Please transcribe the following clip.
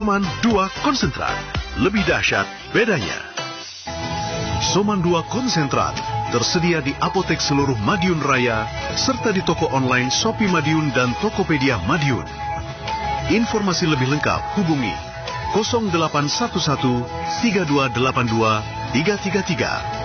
Soman 2 konsentrat, lebih dahsyat bedanya. Soman 2 konsentrat tersedia di apotek seluruh Madiun Raya serta di toko online Shopee Madiun dan Tokopedia Madiun. Informasi lebih lengkap hubungi 0811 3282 333.